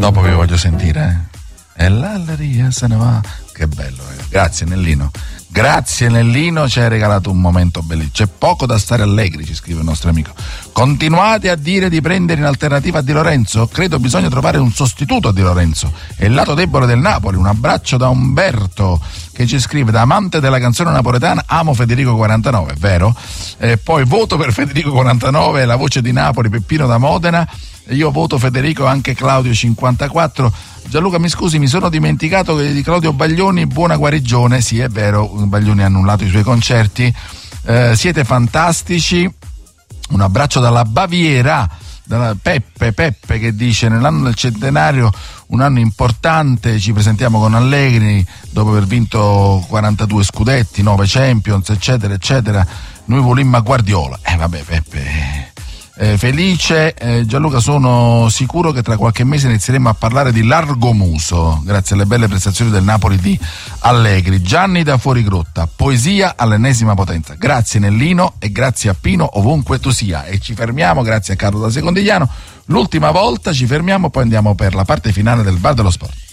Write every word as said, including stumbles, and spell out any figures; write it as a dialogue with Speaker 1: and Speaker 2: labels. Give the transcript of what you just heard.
Speaker 1: dopo vi voglio sentire, eh? E l'alleria se ne va. Che bello, eh. Grazie Nellino. Grazie Nellino, ci hai regalato un momento bellissimo. C'è poco da stare allegri, ci scrive il nostro amico. Continuate a dire di prendere in alternativa a Di Lorenzo? Credo bisogna trovare un sostituto a Di Lorenzo. È il lato debole del Napoli. Un abbraccio da Umberto, che ci scrive: da amante della canzone napoletana amo Federico quarantanove, vero? E poi voto per Federico quarantanove, la voce di Napoli, Peppino da Modena. Io voto Federico, anche Claudio cinquantaquattro. Gianluca, mi scusi, mi sono dimenticato che di Claudio Baglioni, buona guarigione. Sì, è vero, Baglioni ha annullato i suoi concerti. Eh, siete fantastici. Un abbraccio dalla Baviera, dalla Peppe, Peppe che dice: nell'anno del centenario, un anno importante, ci presentiamo con Allegri dopo aver vinto quarantadue scudetti, nove Champions, eccetera, eccetera. Noi volimmo a Guardiola. Eh vabbè, Peppe... Eh, felice, eh, Gianluca, sono sicuro che tra qualche mese inizieremo a parlare di Largomuso, grazie alle belle prestazioni del Napoli di Allegri. Gianni da Fuorigrotta, poesia all'ennesima potenza. Grazie Nellino e grazie a Pino ovunque tu sia. E ci fermiamo, grazie a Carlo da Secondigliano. L'ultima volta ci fermiamo, poi andiamo per la parte finale del Bar dello Sport.